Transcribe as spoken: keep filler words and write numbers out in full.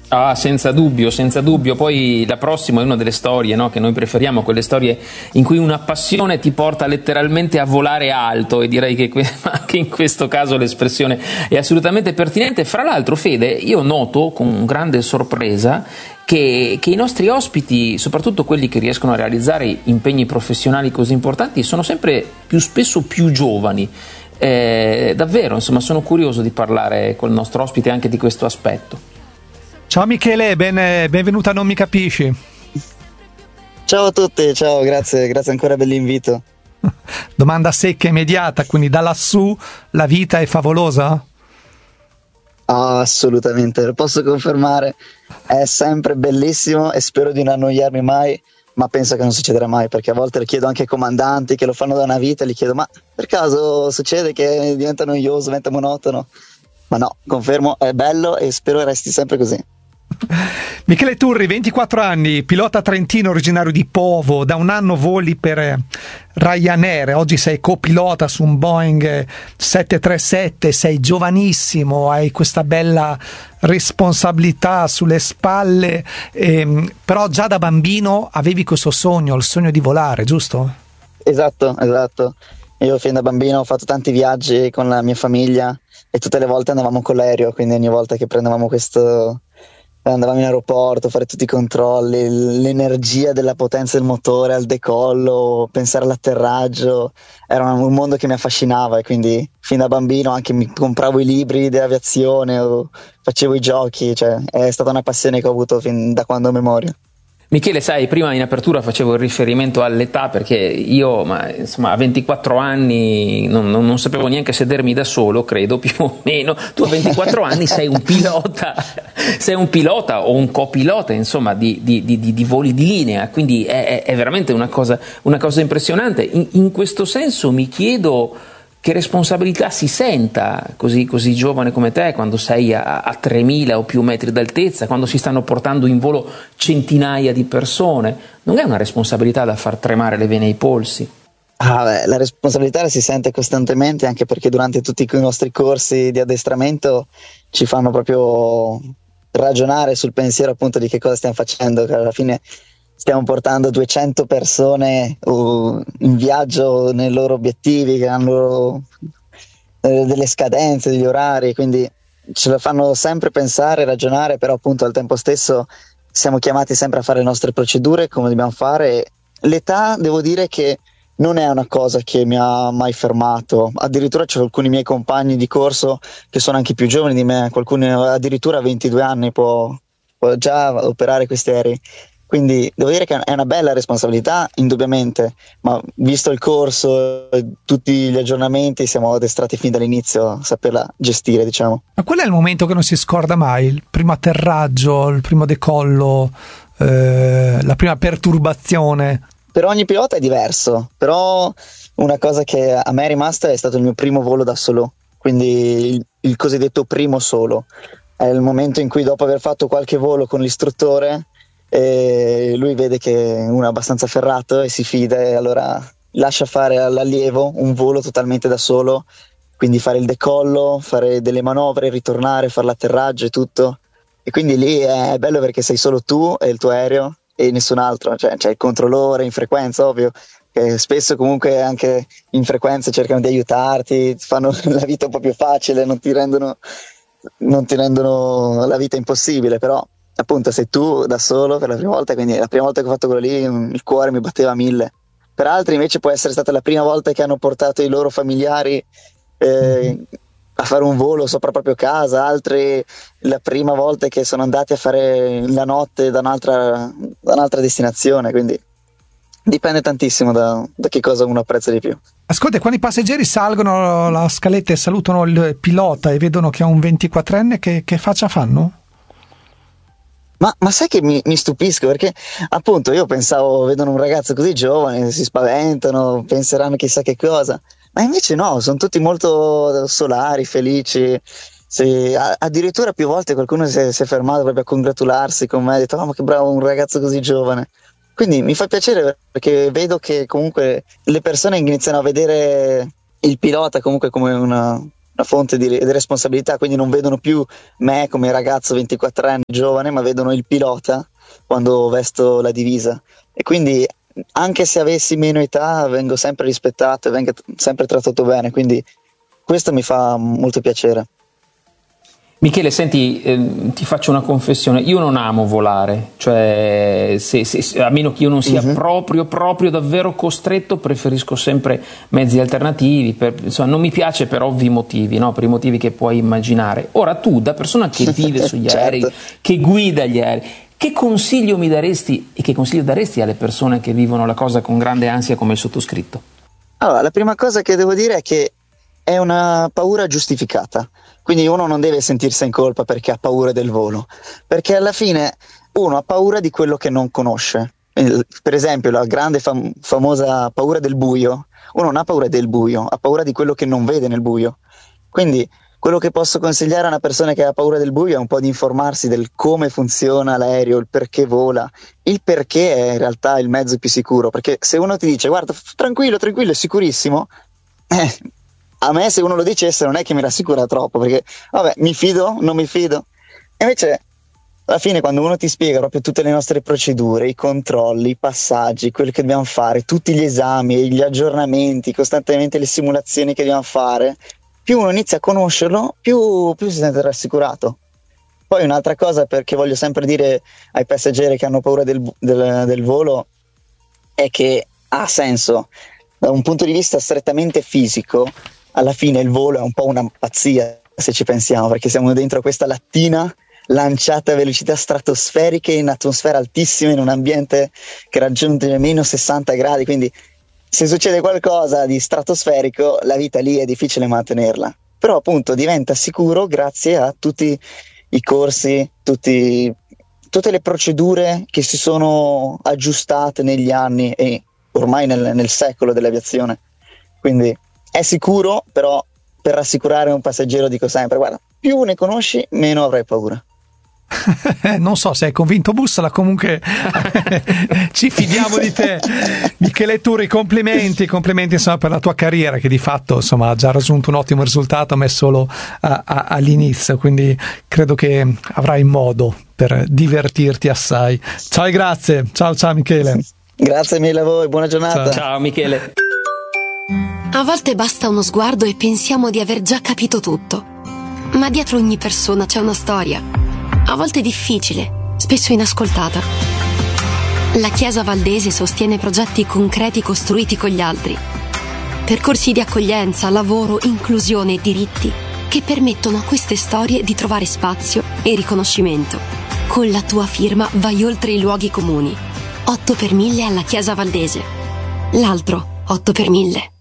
Ah, senza dubbio, senza dubbio. Poi la prossima è una delle storie, no, che noi preferiamo, quelle storie in cui una passione ti porta letteralmente a volare alto, e direi che que- anche in questo caso l'espressione è assolutamente pertinente. Fra l'altro, Fede, io noto con grande sorpresa che, che i nostri ospiti, soprattutto quelli che riescono a realizzare impegni professionali così importanti, sono sempre più spesso più giovani. Eh, davvero, insomma, sono curioso di parlare col nostro ospite anche di questo aspetto. Ciao Michele, ben, benvenuto a Non Mi Capisci. Ciao a tutti, ciao, grazie, grazie ancora per l'invito. Domanda secca e immediata, quindi da lassù la vita è favolosa? Oh, assolutamente, lo posso confermare, è sempre bellissimo e spero di non annoiarmi mai, ma penso che non succederà mai, perché a volte lo chiedo anche ai comandanti che lo fanno da una vita e gli chiedo: ma per caso succede che diventa noioso, diventa monotono? Ma no, confermo, è bello e spero resti sempre così. Michele Turri, ventiquattro anni, pilota trentino originario di Povo, da un anno voli per Ryanair, oggi sei copilota su un Boeing sette tre sette, sei giovanissimo, hai questa bella responsabilità sulle spalle, ehm, però già da bambino avevi questo sogno, il sogno di volare, giusto? Esatto, esatto. Io fin da bambino ho fatto tanti viaggi con la mia famiglia e tutte le volte andavamo con l'aereo, quindi ogni volta che prendevamo questo, andavamo in aeroporto a fare tutti i controlli, l'energia della potenza del motore al decollo, pensare all'atterraggio, era un mondo che mi affascinava, e quindi fin da bambino anche mi compravo i libri di aviazione o facevo i giochi, cioè è stata una passione che ho avuto fin da quando ho memoria. Michele, sai, prima in apertura facevo il riferimento all'età, perché io, ma, insomma, a ventiquattro anni non, non, non sapevo neanche sedermi da solo, credo, più o meno. Tu a ventiquattro anni sei un pilota, sei un pilota o un copilota, insomma, di, di, di, di voli di linea, quindi è, è veramente una cosa, una cosa impressionante. In, in questo senso mi chiedo che responsabilità si senta così, così giovane come te, quando sei a, a tremila o più metri d'altezza, quando si stanno portando in volo centinaia di persone. Non è una responsabilità da far tremare le vene ai polsi? Ah, beh, la responsabilità la si sente costantemente, anche perché durante tutti i nostri corsi di addestramento ci fanno proprio ragionare sul pensiero, appunto, di che cosa stiamo facendo, che alla fine stiamo portando duecento persone uh, in viaggio nei loro obiettivi, che hanno eh, delle scadenze, degli orari, quindi ce la fanno sempre pensare, ragionare, però appunto al tempo stesso siamo chiamati sempre a fare le nostre procedure come dobbiamo fare. L'età, devo dire che non è una cosa che mi ha mai fermato, addirittura c'è alcuni miei compagni di corso che sono anche più giovani di me, qualcuno addirittura a ventidue anni può, può già operare questi aerei. Quindi devo dire che è una bella responsabilità, indubbiamente, ma visto il corso e tutti gli aggiornamenti siamo addestrati fin dall'inizio a saperla gestire, diciamo. Ma qual è il momento che non si scorda mai? Il primo atterraggio, il primo decollo, eh, la prima perturbazione? Per ogni pilota è diverso, però una cosa che a me è rimasta è stato il mio primo volo da solo, quindi il, il cosiddetto primo solo. È il momento in cui, dopo aver fatto qualche volo con l'istruttore, e lui vede che uno è abbastanza ferrato e si fida, e allora lascia fare all'allievo un volo totalmente da solo, quindi fare il decollo, fare delle manovre, ritornare, fare l'atterraggio e tutto. E quindi lì è bello perché sei solo tu e il tuo aereo e nessun altro, cioè c'è il controllore in frequenza, ovvio, che spesso comunque anche in frequenza cercano di aiutarti, ti fanno la vita un po' più facile, non ti rendono, non ti rendono la vita impossibile, però appunto sei tu da solo per la prima volta, quindi la prima volta che ho fatto quello lì il cuore mi batteva a mille. Per altri invece può essere stata la prima volta che hanno portato i loro familiari eh, a fare un volo sopra proprio casa, altri la prima volta che sono andati a fare la notte da un'altra, da un'altra destinazione, quindi dipende tantissimo da, da che cosa uno apprezza di più. Ascolta, quando i passeggeri salgono la scaletta e salutano il pilota e vedono che è un ventiquattrenne, che, che faccia fanno? Ma, ma sai che mi, mi stupisco, perché appunto io pensavo, vedono un ragazzo così giovane, si spaventano, penseranno chissà che cosa, ma invece no, sono tutti molto solari, felici. Sì, addirittura più volte qualcuno si è, si è fermato proprio a congratularsi con me, ha detto: oh, ma che bravo un ragazzo così giovane. Quindi mi fa piacere, perché vedo che comunque le persone iniziano a vedere il pilota comunque come una, una fonte di, di responsabilità, quindi non vedono più me come ragazzo ventiquattro anni giovane, ma vedono il pilota quando vesto la divisa, e quindi anche se avessi meno età vengo sempre rispettato e vengo sempre trattato bene, quindi questo mi fa molto piacere. Michele, senti, eh, ti faccio una confessione, io non amo volare, cioè se, se, a meno che io non sia uh-huh. proprio, proprio davvero costretto, preferisco sempre mezzi alternativi, per, insomma non mi piace per ovvi motivi, no? Per i motivi che puoi immaginare. Ora tu, da persona che vive sugli certo. aerei, che guida gli aerei, che consiglio mi daresti e che consiglio daresti alle persone che vivono la cosa con grande ansia come il sottoscritto? Allora, la prima cosa che devo dire è che è una paura giustificata, quindi uno non deve sentirsi in colpa perché ha paura del volo, perché alla fine uno ha paura di quello che non conosce. Per esempio la grande fam- famosa paura del buio, uno non ha paura del buio, ha paura di quello che non vede nel buio. Quindi quello che posso consigliare a una persona che ha paura del buio è un po' di informarsi del come funziona l'aereo, il perché vola, il perché è in realtà il mezzo più sicuro, perché se uno ti dice guarda tranquillo, tranquillo, è sicurissimo, eh, a me se uno lo dicesse non è che mi rassicura troppo, perché vabbè, mi fido, non mi fido. E invece alla fine quando uno ti spiega proprio tutte le nostre procedure, i controlli, i passaggi, quello che dobbiamo fare, tutti gli esami, gli aggiornamenti, costantemente le simulazioni che dobbiamo fare, più uno inizia a conoscerlo, più, più si sente rassicurato. Poi un'altra cosa, perché voglio sempre dire ai passeggeri che hanno paura del, del, del volo, è che ha senso. Da un punto di vista strettamente fisico, alla fine il volo è un po' una pazzia, se ci pensiamo, perché siamo dentro questa lattina lanciata a velocità stratosferiche in atmosfera altissima, in un ambiente che raggiunge meno sessanta gradi, quindi se succede qualcosa di stratosferico la vita lì è difficile mantenerla, però appunto diventa sicuro grazie a tutti i corsi, tutti, tutte le procedure che si sono aggiustate negli anni e ormai nel, nel secolo dell'aviazione. Quindi è sicuro, però per rassicurare un passeggero dico sempre guarda, più ne conosci meno avrai paura. Non so se hai convinto Bussola, comunque ci fidiamo di te. Michele Turri, complimenti, complimenti insomma per la tua carriera che di fatto insomma ha già raggiunto un ottimo risultato, ma è solo a, a, all'inizio, quindi credo che avrai modo per divertirti assai. Ciao e grazie, ciao ciao Michele. Grazie mille a voi, buona giornata. Ciao, ciao Michele. A volte basta uno sguardo e pensiamo di aver già capito tutto, ma dietro ogni persona c'è una storia, a volte difficile, spesso inascoltata. La Chiesa Valdese sostiene progetti concreti costruiti con gli altri, percorsi di accoglienza, lavoro, inclusione e diritti che permettono a queste storie di trovare spazio e riconoscimento. Con la tua firma vai oltre i luoghi comuni. otto per mille alla Chiesa Valdese. L'altro otto per mille.